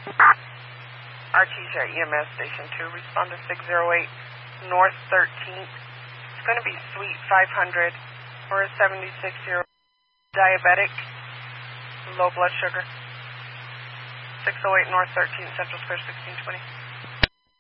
Artesia EMS Station 2, respond to 608 North 13th. It's going to be Suite 500 for a 76-year-old diabetic, low blood sugar. 608 North 13th, Central Square 1620.